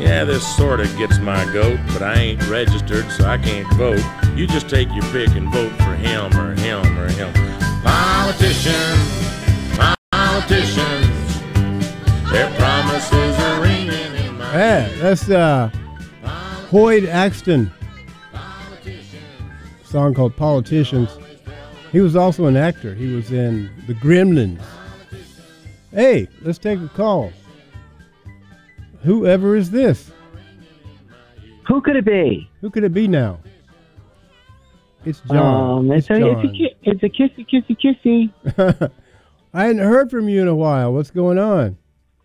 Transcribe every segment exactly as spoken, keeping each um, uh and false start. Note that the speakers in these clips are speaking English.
Yeah, this sorta gets my goat, but I ain't registered, so I can't vote. You just take your pick and vote for him or him or him. Politicians, politicians, their promises are ringing in my Yeah, that's uh, Hoyt Axton. Song called Politicians. He was also an actor. He was in The Gremlins. Hey, let's take a call. Whoever is this? Who could it be? Who could it be now? It's John. Um, it's it's, a, John. it's, a, ki- it's a kissy, kissy, kissy. I hadn't heard from you in a while. What's going on?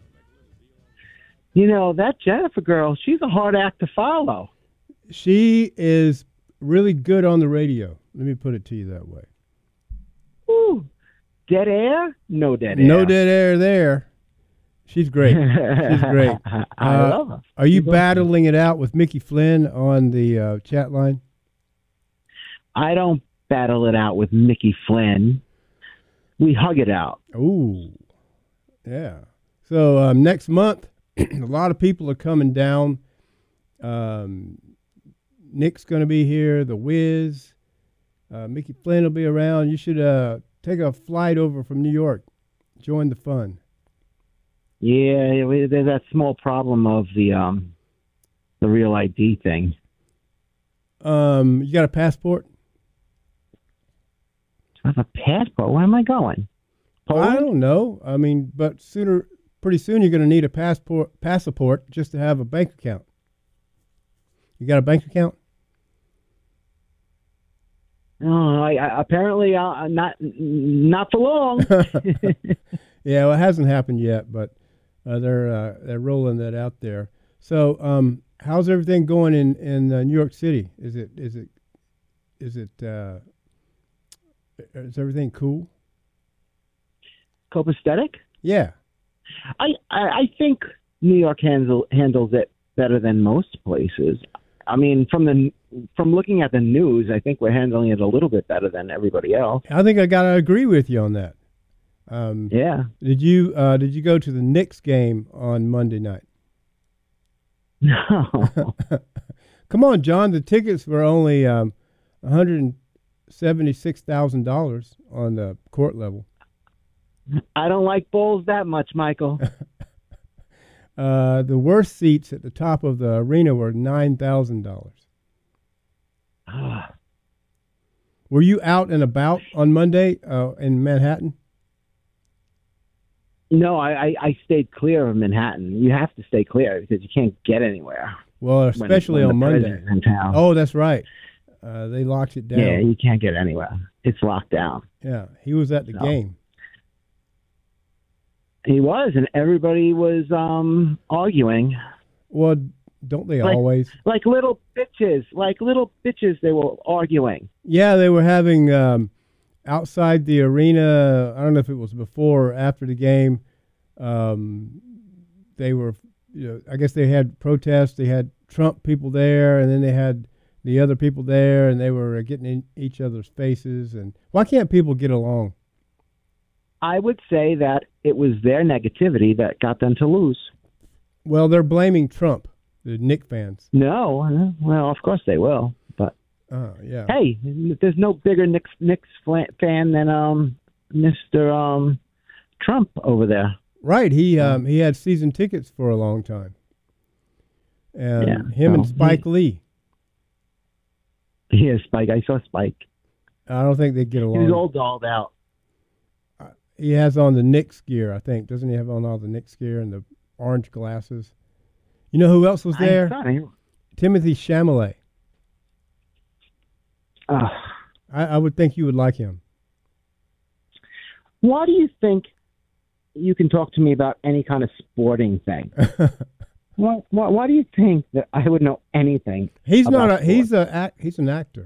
You know, that Jennifer girl, she's a hard act to follow. She is really good on the radio. Let me put it to you that way. Ooh, dead air? No dead air. No dead air there. She's great. She's great. I Uh, love her. Are you She's battling it out with Mickey Flynn on the uh, chat line? I don't battle it out with Mickey Flynn. We hug it out. Ooh, yeah. So um, next month, a lot of people are coming down. Um, Nick's going to be here. The Wiz, uh, Mickey Flynn will be around. You should uh, take a flight over from New York. Join the fun. Yeah, we- there's that small problem of the um, the real I D thing. Um, you got a passport? I have a passport. Where am I going? I Poland? don't know. I mean, but sooner, pretty soon, you're going to need a passport, passport just to have a bank account. You got a bank account? Oh, I, I, apparently uh, not not for long. Yeah, well, it hasn't happened yet, but uh, they're uh, they're rolling that out there. So, um, how's everything going in in uh, New York City? Is it is it is it uh, is everything cool? Copacetic? Yeah. I, I I think New York handle, handles it better than most places. I mean, from the from looking at the news, I think we're handling it a little bit better than everybody else. I think I got to agree with you on that. Um, Yeah. Did you uh, did you go to the Knicks game on Monday night? No. Come on, John. The tickets were only um, one hundred seventy-six thousand dollars on the court level. I don't like Bulls that much, Michael. Uh, the worst seats at the top of the arena were nine thousand dollars. Were you out and about on Monday uh, in Manhattan? No, I, I, I stayed clear of Manhattan. You have to stay clear because you can't get anywhere. Well, especially when, when on the Monday. president's in town. Oh, that's right. Uh, they locked it down. Yeah, you can't get anywhere. It's locked down. Yeah, he was at the No. game. He was, and everybody was um, arguing. Well, don't they Like- always? Like little bitches. Like little bitches, they were arguing. Yeah, they were having um, outside the arena. I don't know if it was before or after the game. Um, they were, you know, I guess they had protests. They had Trump people there, and then they had the other people there, and they were getting in each other's faces. And why can't people get along? I would say that it was their negativity that got them to lose. Well, they're blaming Trump, the Knicks fans. No, well, of course they will. But Oh, yeah. hey, there's no bigger Knicks, Knicks fla- fan than um, Mister Um, Trump over there. Right. He um, he had season tickets for a long time. And Yeah, him and so Spike he- Lee. Yeah, Spike. I saw Spike. I don't think they get He along. was all dolled out. He has on the Knicks gear, I think. Doesn't he have on all the Knicks gear and the orange glasses? You know who else was there? I'm Timothy Chalamet. Uh, I, I would think you would like him. why do you think you can talk to me about any kind of sporting thing? why, why, why do you think that I would know anything? He's about not a. sport? He's a. act- He's an actor.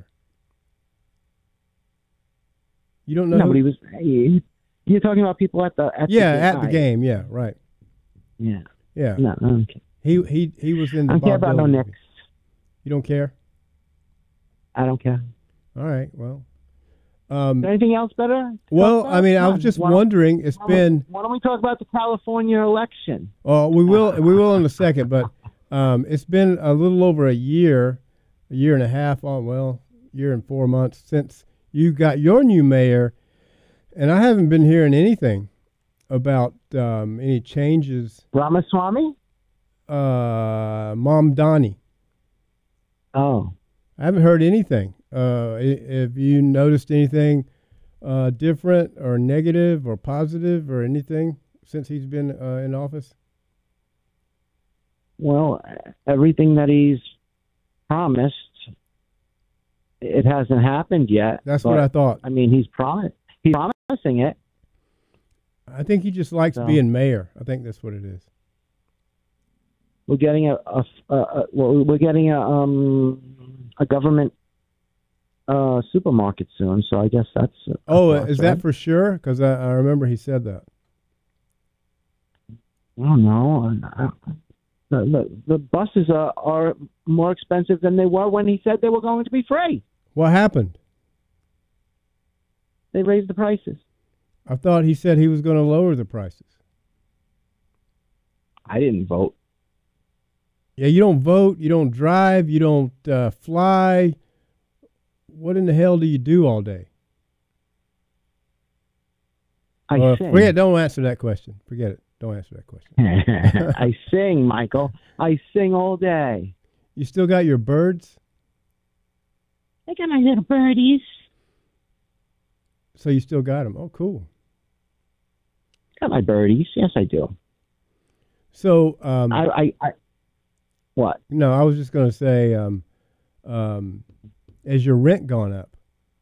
You don't know? No, who- but he was. He, you're talking about people at the at yeah, the at the I- game. Yeah, right. Yeah. Yeah. No, I don't care. He he he was in the. I don't care Bob about no Dylan Knicks. movie. You don't care? I don't care. All right. Well. Um, Is there anything else better? to well, talk I mean, about? I Come was on, just why don't- wondering. It's why don't- been. Why don't we talk about the California election? Oh, we will. We will in a second. But Um, it's been a little over a year, a year and a half, oh, well, year and four months since you got your new mayor, and I haven't been hearing anything about um, any changes. Ramaswamy? Uh, Mom Donnie. Oh. I haven't heard anything. Uh, i- have you noticed anything uh, different or negative or positive or anything since he's been uh, in office? Well, everything that he's promised, it hasn't happened yet. That's but, what I thought. I mean, he's promised. He's promising it. I think he just likes So. being mayor. I think that's what it is. We're getting a, a, a, a well, we're getting a um a government uh supermarket soon. So I guess that's. A Oh, plus, is right? that for sure? Because I, I remember he said that. I don't know. I, I, the, the the buses are are more expensive than they were when he said they were going to be free. What happened? They raised the prices. I thought he said he was going to lower the prices. I didn't vote. Yeah, you don't vote, you don't drive, you don't uh, fly. What in the hell do you do all day? I Uh, sing. forget. Don't answer that question. Forget it. Don't answer that question. I sing, Michael. I sing all day. You still got your birds, I got my little birdies. so you still got them. Oh, cool. Got my birdies. Yes, I do. So, um, I, I, I what? no, I was just going to say, um, um, has your rent gone up?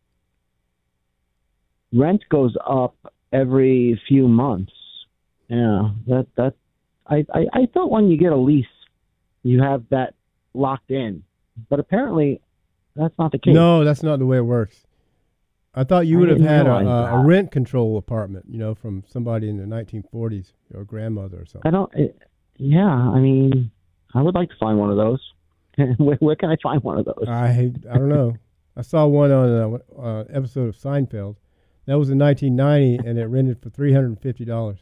Rent goes up every few months. Yeah, that that. I, I, I thought when you get a lease, you have that locked in, but apparently that's not the case. No, that's not the way it works. I thought you I would have didn't had a, realize a, a that. rent control apartment, you know, from somebody in the nineteen forties, your grandmother or something. I don't. It, yeah, I mean, I would like to find one of those. where, where can I find one of those? I I don't know. I saw one on an uh, episode of Seinfeld. That was in nineteen ninety, and it rented for three hundred and fifty dollars.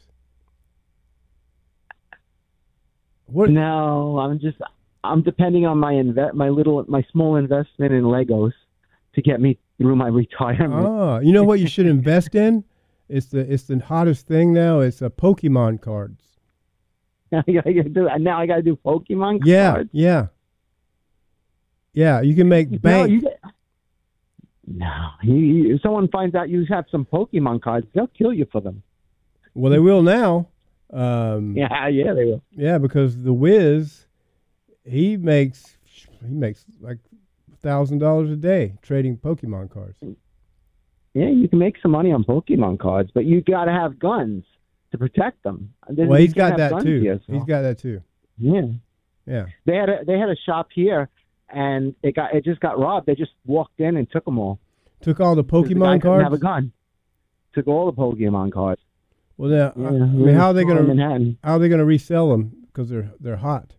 What? No, I'm just. I'm depending on my inve- my little, my small investment in Legos to get me through my retirement. Ah, you know what you should invest in? It's the it's the hottest thing now. It's uh, Pokemon cards. I gotta do, now I got to do Pokemon Yeah, cards. yeah, yeah. You can make No, bank. you get, no. You, you, if someone finds out you have some Pokemon cards, they'll kill you for them. Well, they will now. Um, Yeah, yeah, they will. Yeah, because the Wiz, he makes he makes like a thousand dollars a day trading Pokemon cards. Yeah, you can make some money on Pokemon cards, but you got to have guns to protect them. Then Well, you he's can't got have that guns too. here, so- He's got that too. Yeah, Yeah. they had a they had a shop here, and it got it just got robbed. They just walked in and took them all. Took all the 'Cause the guy Pokemon couldn't cards. have a gun. Took all the Pokemon cards. Well, now, Yeah, I, I mean, how are they store in gonna Manhattan. how are they gonna resell them? Because they're they're hot.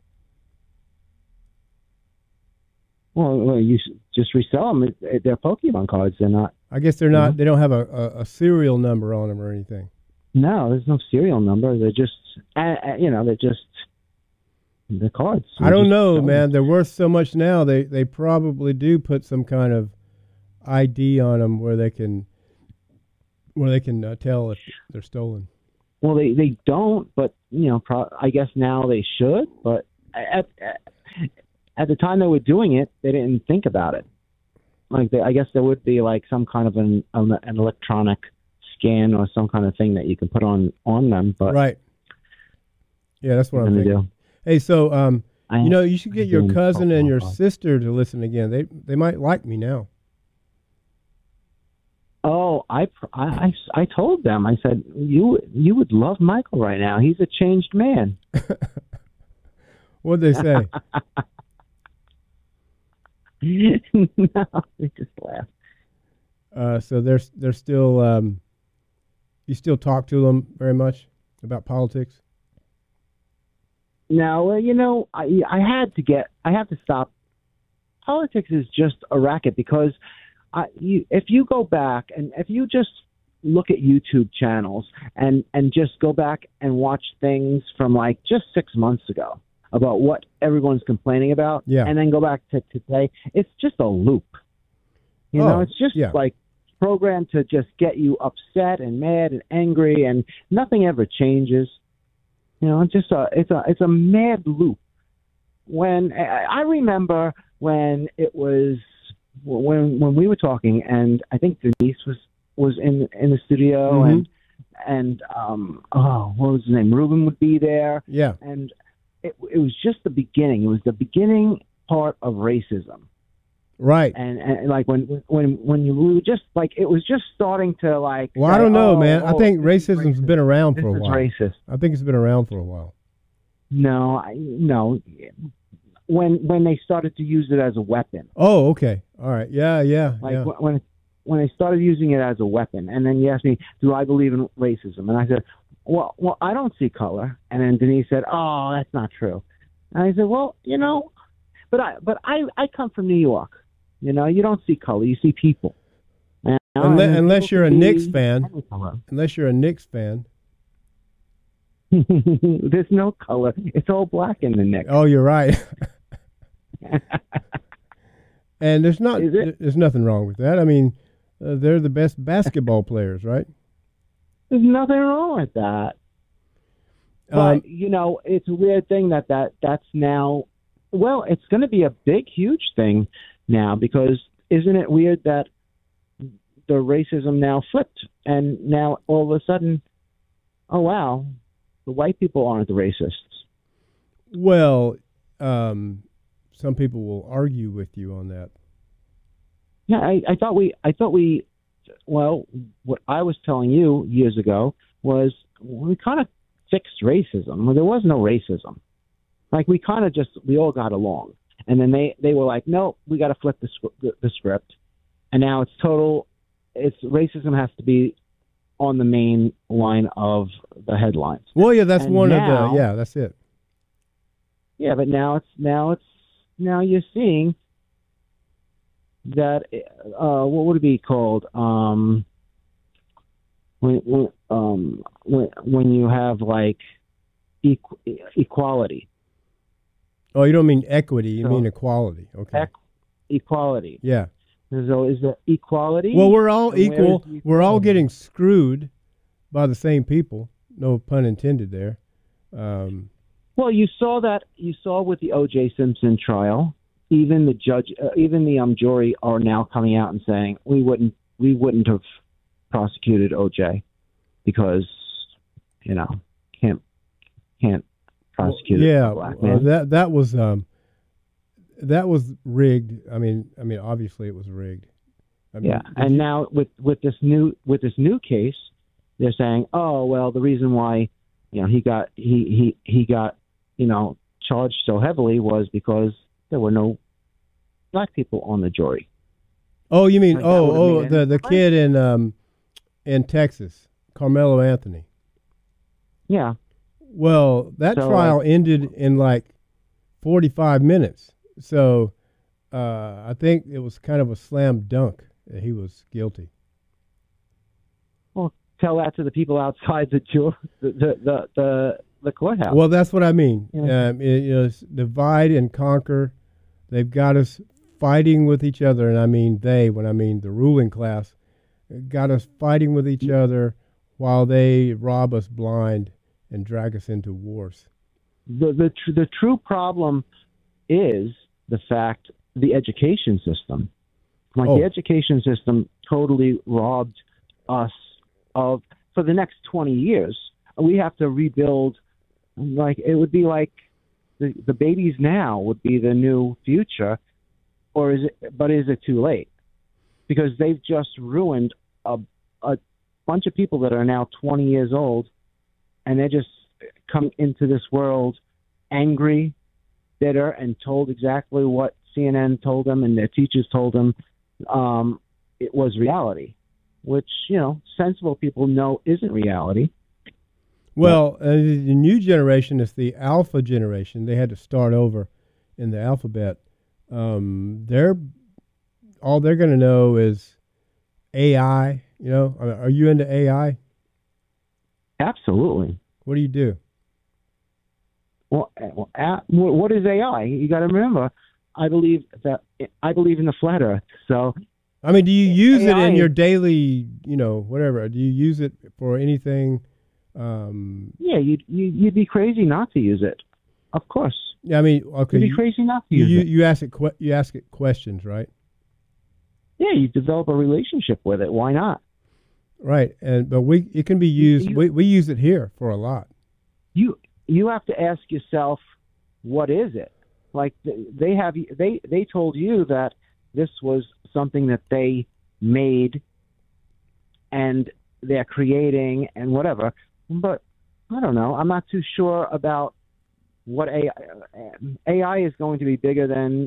Well, well, you should just resell them. It- it- They're Pokemon cards. They're not. I guess they're not. Mhm. They don't have a, a, a serial number on them or anything. No, there's no serial number. They're just, uh, uh, you know, they're just the cards. I don't know, Just- man. They're worth so much now. They they probably do put some kind of I D on them where they can where they can uh, tell if they're stolen. Well, they, they don't, but you know, pro- I guess now they should. But at, at at the time they were doing it, they didn't think about it. Like, they, I guess there would be like some kind of an an, an electronic scan or some kind of thing that you can put on on them. But Right. Yeah, that's what what I'm are you thinking. gonna do? Hey, so um, I- you know, you should get your doing cousin and your Pokemon cards. sister to listen again. They they might like me now. Oh, I, pr- I, I, I told them. I said you you would love Michael right now. He's a changed man. What'd they say? No, they just laugh. uh, so they're they're still um, you still talk to them very much about politics. Now, uh, you know, I I had to get I have to stop. Politics is just a racket because I you if you go back and if you just look at YouTube channels and and just go back and watch things from like just six months ago about what everyone's complaining about, Yeah. and then go back to today. It's just a loop. You Oh, know, it's just yeah. like programmed to just get you upset and mad and angry, and nothing ever changes. You know, it's just a it's a it's a mad loop. When I I remember when it was when when we were talking, and I think Denise was was in in the studio, Mhm. and and um oh, what was his name? Ruben would be there, Yeah. and it it was just the beginning. It was the beginning part of racism. Right. And, and like when when when you we were just like it was just starting to like. Well, I say, don't know, oh, man. I oh, think this is racism's racist. been around This for a is while. racist. I think it's been around for a while. No, I, no. When when they started to use it as a weapon, Oh, okay. All right. Yeah, yeah, like yeah. wh- when when they started using it as a weapon, and then you asked me, do I believe in racism? And I said, well, well, I don't see color. And then Denise said, oh, that's not true. And I said, well, you know, but I but I I come from New York. You know, you don't see color, you see people. And, Unless, and unless people you're a can be Knicks fan. any color. Unless you're a Knicks fan. There's no color. It's all black in the Knicks. Oh, you're right. And there's not Is it? there's nothing wrong with that. I mean, uh, they're the best basketball players, right? There's nothing wrong with that. But, Um, you know, it's a weird thing that, that that's now, well, it's going to be a big, huge thing now, because isn't it weird that the racism now flipped, and now all of a sudden, oh, wow, the white people aren't the racists. Well, um, some people will argue with you on that. Yeah, I, I thought we, I thought we, well, what I was telling you years ago was we kind of fixed racism. Well, there was no racism. Like we kind of just, we all got along. And then they, they were like, no, we got to flip the, sc- the, the script. And now it's total, it's racism has to be on the main line of the headlines. Well, yeah, that's And one now- of the, yeah, that's it. Yeah, but now it's, now it's, now you're seeing that, uh, what would it be called? Um, when, when, um, when, when you have like equ- equality, Oh, you don't mean equity, you So- mean equality. Okay. Equ- equality. Yeah. So is there equality? Well, we're all And where equal. is the We're all equality? getting screwed by the same people. No pun intended there. Um, Well, you saw that. You saw with the O J Simpson trial. Even the judge, uh, even the um, jury, are now coming out and saying we wouldn't, we wouldn't have prosecuted O J because, you know, can't, can't prosecute yeah, a black uh, man. that that was um, that was rigged. I mean, I mean, obviously it was rigged. I mean, Yeah, did and you- now with with this new with this new case, they're saying, oh well, the reason why, you know, he got he he he got, you know, charged so heavily was because there were no black people on the jury. oh, you mean like that oh would've oh made the any the difference? kid in um, in Texas, Carmelo Anthony. Yeah, Well, that So, trial like- ended in like forty-five minutes. So uh, I think it was kind of a slam dunk that he was guilty. well, tell that to the people outside the ju- the the the, the, the courthouse. Well, that's what I mean. Yeah. Um, it, you know, it's divide and conquer. They've got us fighting with each other, and I mean they, when I mean the ruling class, got us fighting with each other while they rob us blind and drag us into wars. the the tr- the true problem is the fact the education system. Like Oh. the education system totally robbed us of, for the next twenty years, we have to rebuild. Like it would be like the the babies now would be the new future, or is it? But is it too late? Because they've just ruined a a bunch of people that are now twenty years old, and they just come into this world angry, bitter, and told exactly what C N N told them and their teachers told them um, it was reality, which, you know, sensible people know isn't reality. Well, uh, the new generation is the alpha generation. They had to start over in the alphabet. Um, they're all they're going to know is A I. You know, are, are you into A I? Absolutely. What do you do? Well, well uh, what is A I? You got to remember, I believe that I believe in the flat Earth. So, I mean, do you use A I, it in your daily, you know, whatever? Do you use it for anything? Um, yeah, you'd you, you'd be crazy not to use it. Of course. Yeah, I mean, okay. You'd be you, crazy not to you, use you, it. you ask it. Que- you ask it questions, right? Yeah, you develop a relationship with it. Why not? Right, and but we it can be used. You, we we use it here for a lot. You you have to ask yourself, what is it? Like they have they they told you that this was something that they made and they're creating and whatever. But I don't know. I'm not too sure about what A I. A I is going to be bigger than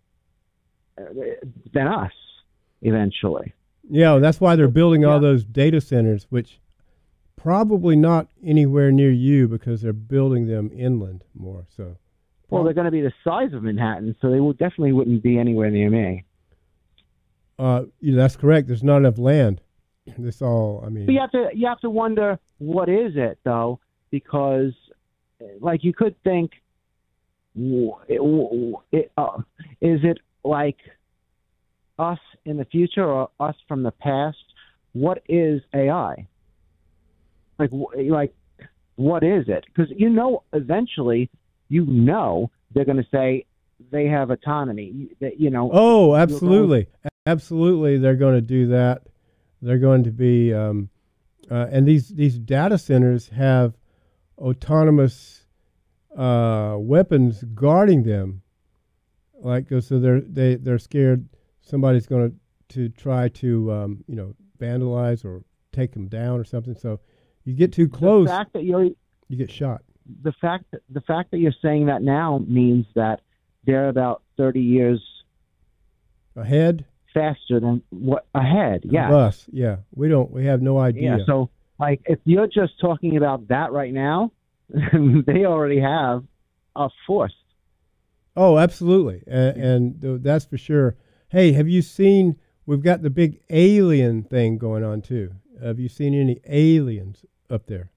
than us eventually. Yeah, that's why they're building Yeah. all those data centers, which probably not anywhere near you because they're building them inland more. So, Well, they're going to be the size of Manhattan, so they will definitely wouldn't be anywhere near me. uh, yeah, that's correct. There's not enough land. This all, I mean, But you have to you have to wonder, what is it though? Because like you could think, w- it, it, uh, is it like us in the future or us from the past? What is A I? Like w- like what is it? Because you know, eventually, you know, they're going to say they have autonomy. That you know. oh, absolutely, absolutely, they're going to do that. They're going to be, um, uh, and these these data centers have autonomous uh, weapons guarding them. Like, so they're they they're scared somebody's going to to try to um, you know vandalize or take them down or something. So you get too close, The fact that you're you get shot. the fact that the fact that you're saying that now means that they're about thirty years Ahead faster than what ahead. Yeah. of us, yeah. We don't. We have no idea. Yeah. So, like, if you're just talking about that right now, they already have a force. Oh, absolutely, and, and th- that's for sure. Hey, have you seen? We've got the big alien thing going on too. Have you seen any aliens up there?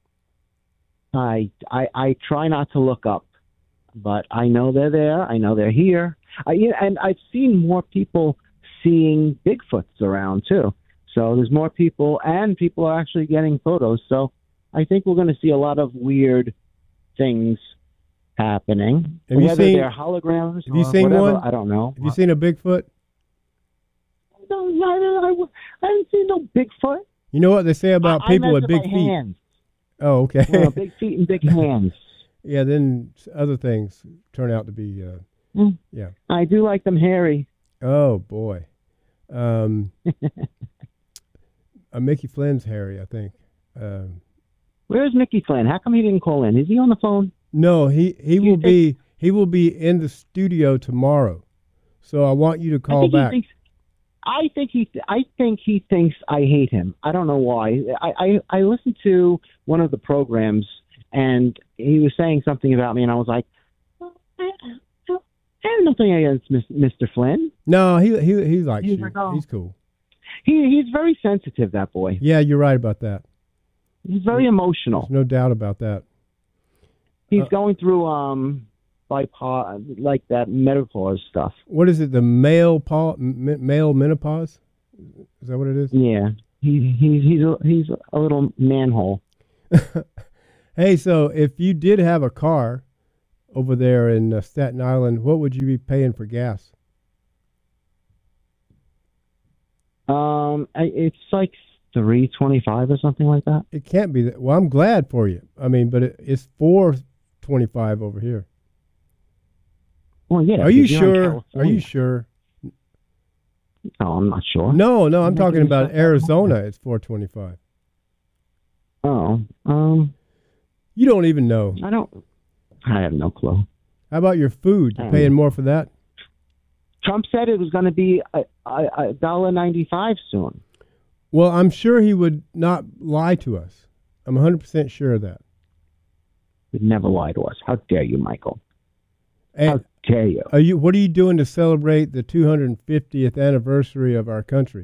I, I I try not to look up, but I know they're there. I know they're here. I, and I've seen more people seeing Bigfoots around too. So there's more people, and people are actually getting photos. So I think we're going to see a lot of weird things happening. Have you Whether seen- they're holograms have you or seen whatever, one? I don't know. Have you seen a Bigfoot? No, I, I, I haven't seen no Bigfoot. You know what they say about I, people I with measure big by feet? hands. Oh, okay. You know, big feet and big hands. Yeah, then s- other things turn out to be. Uh, Mm. yeah. I do like them hairy. Oh boy. Um, uh, Mickey Flynn's Harry, I think. Um, Where's Mickey Flynn? How come he didn't call in? Is he on the phone? no, he he Do you will be he will be in the studio tomorrow. So I want you to I call think back. He thinks, I think he. I think he thinks I hate him. I don't know why. I, I I listened to one of the programs, and he was saying something about me, and I was like, well, I, I I have nothing against Mis- Mister Flynn. No, he he he likes He's you. like, oh. He's cool. He he's very sensitive. That boy. Yeah, you're right about that. He's very emotional. There's no doubt about that. He's Uh, going through um bipolar, like that menopause stuff. What is it? The male pa- m- male menopause? Is that what it is? Yeah, he he's he's a, he's a little manhole. Hey, so if you did have a car over there in uh, Staten Island, what would you be paying for gas? Um, I- it's like three twenty-five or something like that. It can't be that. Well, I'm glad for you. I mean, but it, it's four twenty-five over here. Well, yeah. Are you because you're in sure? Are California. you sure? No, I'm not sure. No, no. I'm I'm talking making about stuff up. Arizona. It's four twenty-five. Oh, um, You don't even know. I don't. I have no clue. How about your food? You're Um, paying more for that? Trump said it was going to be a, a, a dollar ninety-five soon. Well, I'm sure he would not lie to us. I'm one hundred percent sure of that. He'd never lie to us. How dare you, Michael? And How dare you? are you? What are you doing to celebrate the two hundred fiftieth anniversary of our country?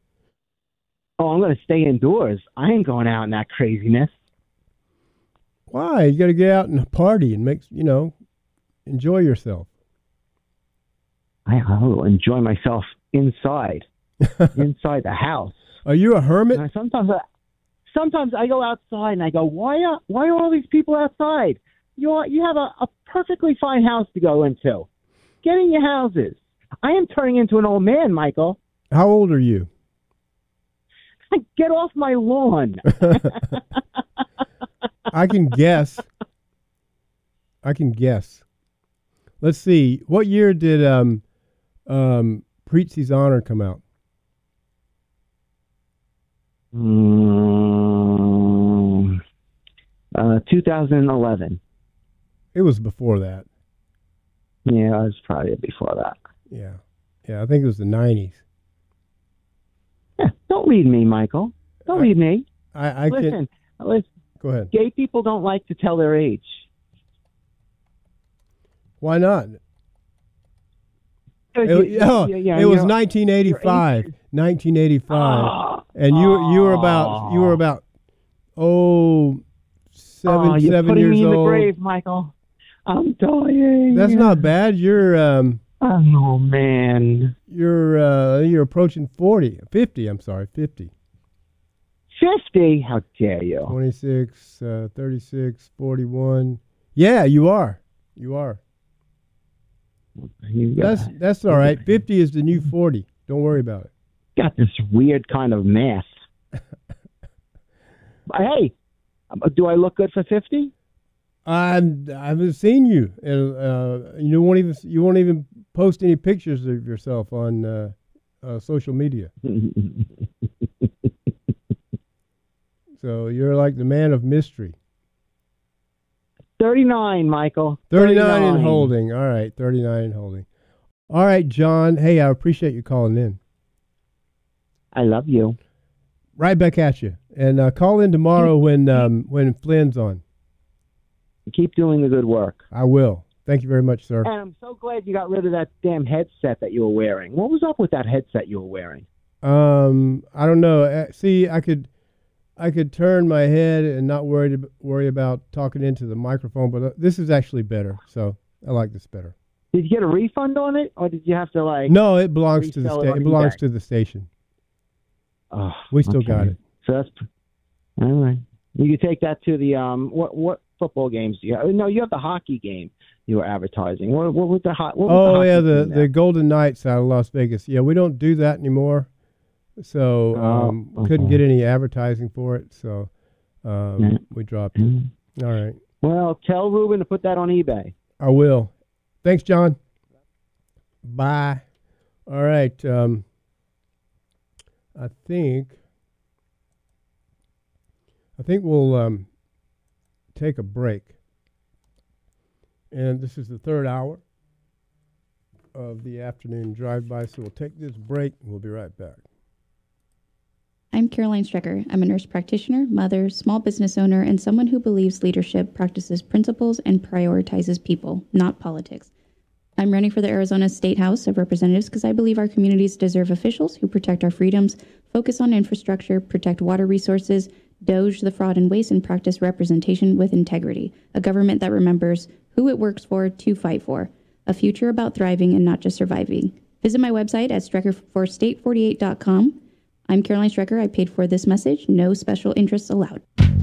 Oh, I'm going to stay indoors. I ain't going out in that craziness. Why? You got to get out and party and make, you know, enjoy yourself. I, I will enjoy myself inside, inside the house. Are you a hermit? And I, sometimes, I, sometimes I go outside and I go, why are why are all these people outside? You are, you have a, a perfectly fine house to go into. Get in your houses. I am turning into an old man, Michael. How old are you? Get off my lawn. I can guess. I can guess. Let's see. What year did um, um, Preetsy's Honor come out? Mm, uh, two thousand eleven. It was before that. Yeah, it was probably before that. Yeah. Yeah, I think it was the nineties. Yeah, don't lead me, Michael. Don't I, lead me. I, I listen, can... listen. Go ahead. Gay people don't like to tell their age. Why not? Uh, It, you- oh, yeah, yeah, it was you're- nineteen eighty-five. your age- nineteen eighty-five. Oh, and you you were about you were oh. about oh seven oh, you're seven putting years me in old. the grave, Michael. I'm dying. That's not bad. You're um Oh man, you're uh you're approaching forty. fifty, I'm sorry, fifty. fifty? How dare you? twenty-six, uh, thirty-six, forty-one. Yeah, you are. You are. You got, That's that's all right. fifty is the new forty. Don't worry about it. got this weird kind of math. Hey, do I look good for fifty? I'm, I haven't seen you, and uh, you won't even you won't even post any pictures of yourself on uh, uh, social media. So you're like the man of mystery. thirty-nine, Michael. thirty-nine in holding. All right, thirty-nine in holding. All right, John. Hey, I appreciate you calling in. I love you. Right back at you, and uh, call in tomorrow when um, when Flynn's on. Keep doing the good work. I will. Thank you very much, sir. And I'm so glad you got rid of that damn headset that you were wearing. What was up with that headset you were wearing? Um, I don't know. Uh, see, I could, I could turn my head and not worry to, worry about talking into the microphone, but uh, this is actually better. So I like this better. Did you get a refund on it, or did you have to like? No, it belongs to the resell it sta- on it belongs eBay? to the station. Oh, We still okay. got it. So that's all right. You can take that to the um. What what football games do you have? No, you have the hockey game you were advertising. What what was the hot? What was Oh the yeah, hockey the team the there? Golden Knights out of Las Vegas. Yeah, we don't do that anymore. So Oh, um, couldn't okay. get any advertising for it. So um, Yeah. we dropped it. Mm. All right, Well, tell Ruben to put that on eBay. I will. Thanks, John. Bye. All right. Um, I think. I think we'll um, take a break. And this is the third hour of the afternoon drive-by, so we'll take this break and we'll be right back. I'm Caroline Strecker. I'm a nurse practitioner, mother, small business owner, and someone who believes leadership practices principles and prioritizes people, not politics. I'm running for the Arizona State House of Representatives because I believe our communities deserve officials who protect our freedoms, focus on infrastructure, protect water resources, doge the fraud and waste, and practice representation with integrity. A government that remembers who it works for to fight for. A future about thriving and not just surviving. Visit my website at strecker for state forty-eight dot com. I'm Caroline Strecker. I paid for this message. No special interests allowed.